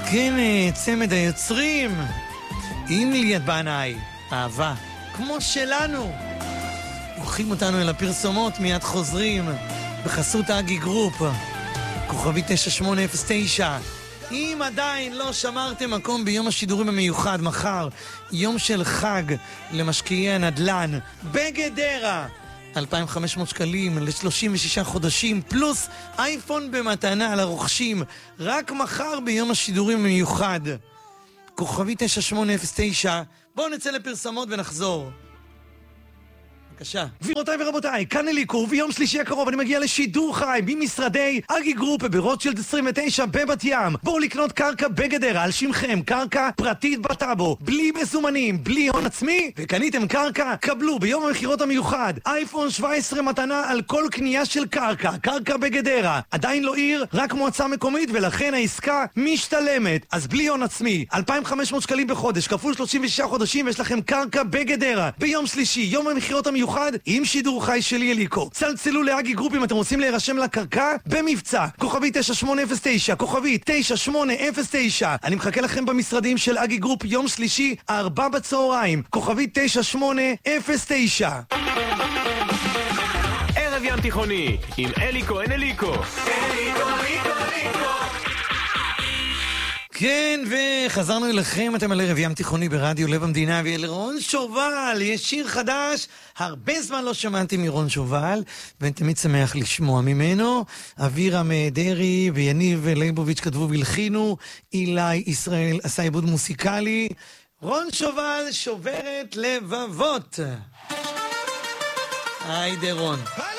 כן, צמד היוצרים עם ליאת בנאי, אהבה כמו שלנו. לוקחים אותנו אל הפרסומות, מיד חוזרים בחסות אגי גרופ, כוכבי 9809. אם עדיין לא שמרתם מקום ביום השידורים המיוחד מחר, יום של חג למשקיעי הנדל"ן בגדרה, 2,500 שקלים ל-36 חודשים פלוס אייפון במתנה לרוכשים, רק מחר ביום השידורים המיוחד, כוכבי 9809. בואו נצא לפרסמות ונחזור. בבקשה. גבירותיי ורבותיי, כאן אליקו, ביום שלישי הקרוב אני מגיע לשידור חי ממשרדי אגי גרופ ברוטשילד 29 בבת ים. בואו לקנות קרקע בגדרה על שמכם, קרקע פרטית בטאבו, בלי מזומנים, בלי הון עצמי, וקניתם קרקע, קבלו ביום המחירות המיוחד אייפון 17 מתנה על כל קנייה של קרקע. קרקע בגדרה, עדיין לא עיר, רק מועצה מקומית, ולכן העסקה משתלמת. אז בלי הון עצמי, 2,500 שקלים בחודש כפול 36 חודשים, ויש לכם קרקע בגדרה ביום שלישי, יום המחירות המיוחד עם שידור חי שלי אליקו. צלצלו לאגי גרופ אם אתם רוצים להירשם לקרקע במבצע, כוכבי 9809, כוכבי 9809. אני מחכה לכם במשרדים של אגי גרופ יום שלישי 4 בצהריים, כוכבי 9809. ערב ים תיכוני עם אליקו אין אליקו. כן, וחזרנו אליכם, אתם על ערב ים תיכוני ברדיו לב המדינה, ואלרון שובל, יש שיר חדש, הרבה זמן לא שמעתי מרון שובל, ואני תמיד שמח לשמוע ממנו. אבירם דרי ויניב ליבוביץ' כתבו והלחינו, אילי ישראל עשה עיבוד מוסיקלי. רון שובל, שוברת לבבות. היידה רון.